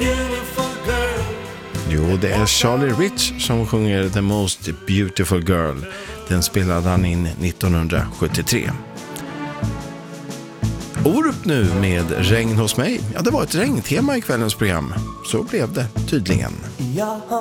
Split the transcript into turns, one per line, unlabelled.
Jo, det är Charlie Rich som sjunger The Most Beautiful Girl. Den spelade han in 1973. Orup nu med Regn hos mig. Ja, det var ett regntema i kvällens program. Så blev det tydligen.